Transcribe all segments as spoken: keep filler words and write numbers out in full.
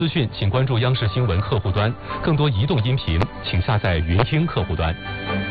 资讯请关注央视新闻客户端，更多移动音频请下载云听客户端。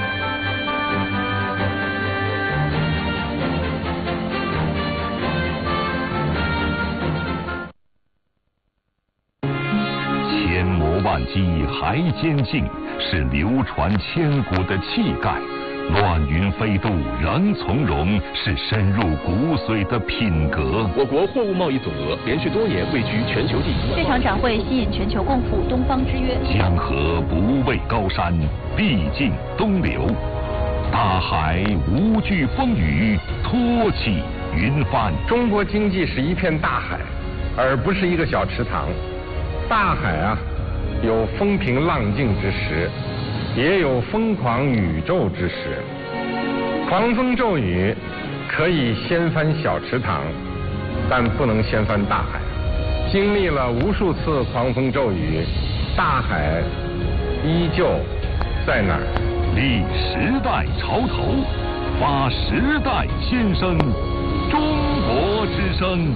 千磨万击还坚劲，是流传千古的气概；乱云飞渡仍从容，是深入骨髓的品格。 我国货物贸易总额连续多年位居全球第一。 这场展会吸引全球共赴东方之约。 江河不畏高山，必尽东流；大海无惧风雨，托起云帆。 中国经济是一片大海，而不是一个小池塘。大海啊，有风平浪静之时，也有疯狂宇宙之时。狂风骤雨可以掀翻小池塘，但不能掀翻大海。经历了无数次狂风骤雨，大海依旧在那儿。 立时代潮头，发时代新声，中国之声。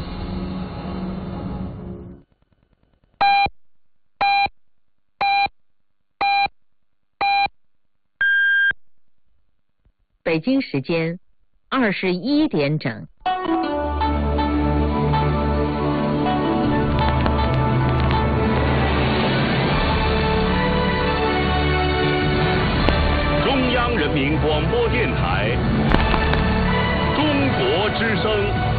北京时间二十一点整。 中央人民广播电台，中国之声。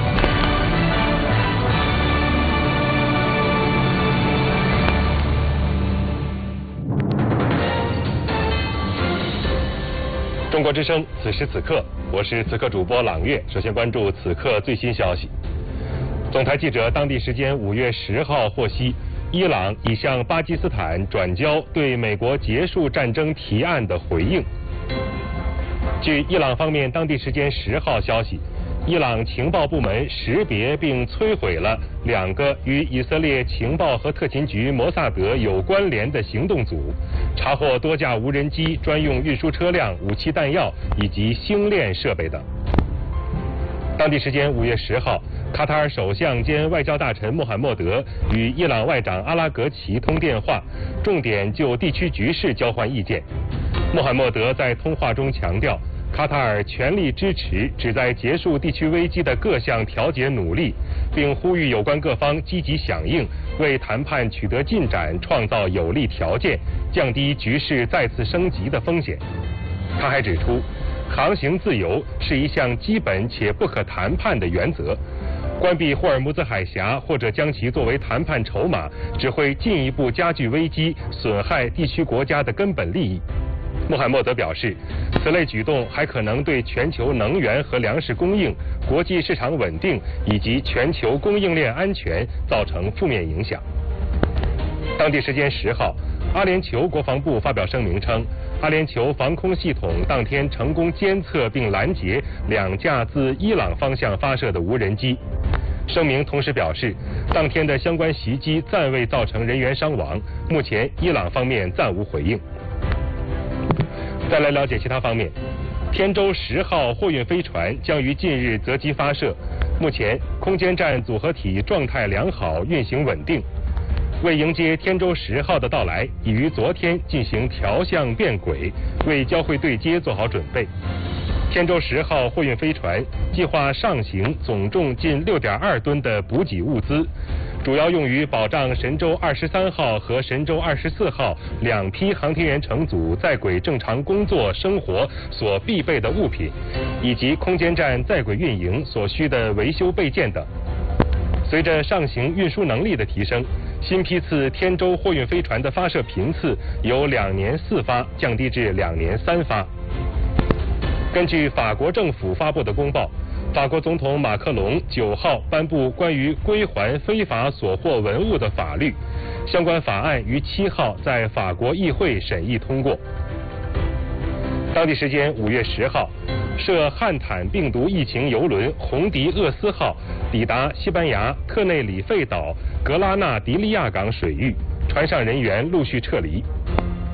中国之声，此时此刻，我是此刻主播朗月。首先关注此刻最新消息。总台记者当地时间五月十号获悉，伊朗已向巴基斯坦转交对美国结束战争提案的回应。据伊朗方面当地时间十号消息，伊朗情报部门识别并摧毁了两个与以色列情报和特勤局摩萨德有关联的行动组，查获多架无人机、专用运输车辆、武器弹药以及星链设备等。当地时间五月十号，卡塔尔首相兼外交大臣穆罕默德与伊朗外长阿拉格齐通电话，重点就地区局势交换意见。穆罕默德在通话中强调，卡塔尔全力支持旨在结束地区危机的各项调解努力，并呼吁有关各方积极响应，为谈判取得进展创造有利条件，降低局势再次升级的风险。他还指出，航行自由是一项基本且不可谈判的原则，关闭霍尔木兹海峡或者将其作为谈判筹码，只会进一步加剧危机，损害地区国家的根本利益。穆罕默德表示，此类举动还可能对全球能源和粮食供应、国际市场稳定以及全球供应链安全造成负面影响。当地时间十号，阿联酋国防部发表声明称，阿联酋防空系统当天成功监测并拦截两架自伊朗方向发射的无人机。声明同时表示，当天的相关袭击暂未造成人员伤亡，目前伊朗方面暂无回应。再来了解其他方面，天舟十号货运飞船将于近日择机发射，目前空间站组合体状态良好，运行稳定。为迎接天舟十号的到来，已于昨天进行调向变轨，为交会对接做好准备。天舟十号货运飞船计划上行总重近六点二吨的补给物资，主要用于保障神舟二十三号和神舟二十四号两批航天员乘组在轨正常工作生活所必备的物品，以及空间站在轨运营所需的维修备件等。随着上行运输能力的提升，新批次天舟货运飞船的发射频次由两年四发降低至两年三发。根据法国政府发布的公报，法国总统马克龙九号颁布关于归还非法所获文物的法律，相关法案于七号在法国议会审议通过。当地时间五月十号，涉汉坦病毒疫情邮轮红迪厄斯号抵达西班牙特内里费岛格拉纳迪利亚港水域，船上人员陆续撤离。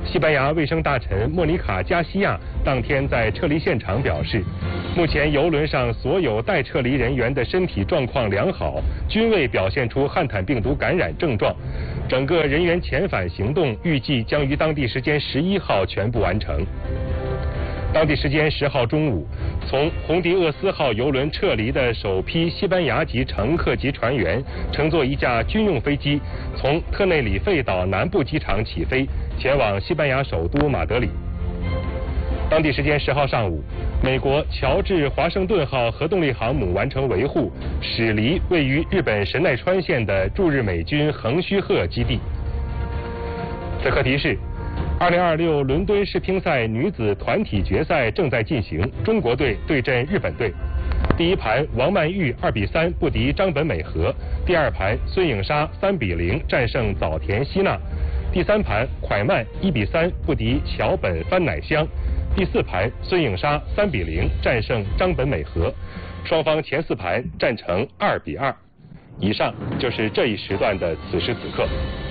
西班牙卫生大臣莫妮卡·加西亚当天在撤离现场表示，目前邮轮上所有待撤离人员的身体状况良好，均未表现出汉坦病毒感染症状。整个人员遣返行动预计将于当地时间十一号全部完成。当地时间十号中午，从红迪厄斯号邮轮撤离的首批西班牙籍乘客及船员，乘坐一架军用飞机，从特内里费岛南部机场起飞，前往西班牙首都马德里。当地时间十号上午，美国乔治华盛顿号核动力航母完成维护，驶离位于日本神奈川县的驻日美军横须贺基地。此刻提示。二零二六伦敦世乒赛女子团体决赛正在进行，中国队对阵日本队。第一盘，王曼玉二比三不敌张本美和；第二盘，孙颖莎三比零战胜早田希娜；第三盘，蒯曼一比三不敌桥本番乃香；第四盘，孙颖莎三比零战胜张本美和。双方前四盘战成二比二。以上就是这一时段的此时此刻。